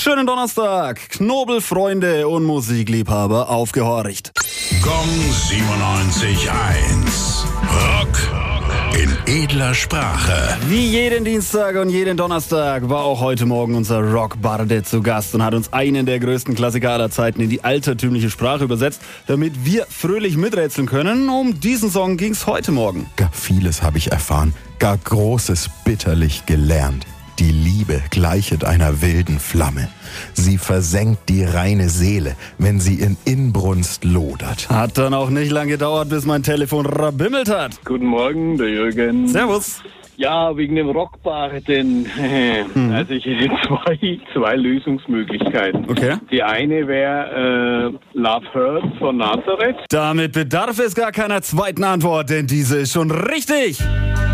Schönen Donnerstag, Knobelfreunde und Musikliebhaber, aufgehorcht. Gong 97.1. Rock in edler Sprache. Wie jeden Dienstag und jeden Donnerstag war auch heute Morgen unser Rockbarde zu Gast und hat uns einen der größten Klassiker aller Zeiten in die altertümliche Sprache übersetzt, damit wir fröhlich miträtseln können. Um diesen Song ging's heute Morgen. Gar vieles habe ich erfahren, gar Großes bitterlich gelernt. Die Liebe gleichet einer wilden Flamme. Sie versenkt die reine Seele, wenn sie in Inbrunst lodert. Hat dann auch nicht lang gedauert, bis mein Telefon rabimmelt hat. Guten Morgen, der Jürgen. Servus. Ja, wegen dem Rockbar, denn also ich hätte zwei Lösungsmöglichkeiten. Okay. Die eine wäre Love Hurts von Nazareth. Damit bedarf es gar keiner zweiten Antwort, denn diese ist schon richtig.